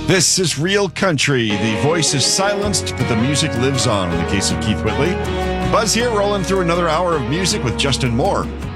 This is Real Country. The voice is silenced, but the music lives on in the case of Keith Whitley. Buzz here, rolling through another hour of music with Justin Moore.